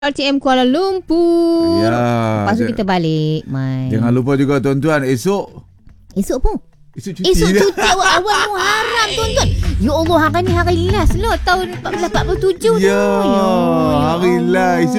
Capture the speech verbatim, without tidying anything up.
R T M Kuala Lumpur. Ya. Lepas tu kita balik, Mai. Jangan lupa juga tuan-tuan, esok Esok pun. Esok cuti. Esok cuti awal-awal Muharram, tuan-tuan. Ya Allah, hari ni hari last lah tahun empat belas empat puluh tujuh Ya, tu. Ya, hari last.